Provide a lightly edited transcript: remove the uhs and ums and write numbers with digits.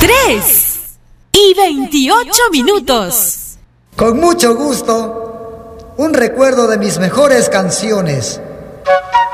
3:28. Con mucho gusto, un recuerdo de mis mejores canciones.